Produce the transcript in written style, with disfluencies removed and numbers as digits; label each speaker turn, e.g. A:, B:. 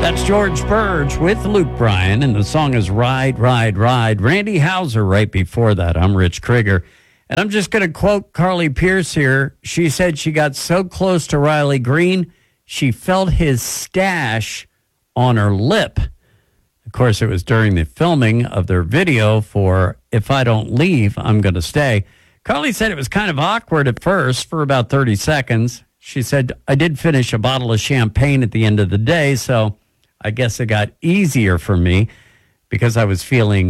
A: That's George Burge with Luke Bryan, and the song is Ride, Ride, Ride. Randy Houser right before that. I'm Rich Krieger. And I'm just going to quote Carly Pearce here. She said she got so close to Riley Green, she felt his stash on her lip. Of course, it was during the filming of their video for If I Don't Leave, I'm Going to Stay. Carly said it was kind of awkward at first for about 30 seconds. She said, I did finish a bottle of champagne at the end of the day, so I guess it got easier for me because I was feeling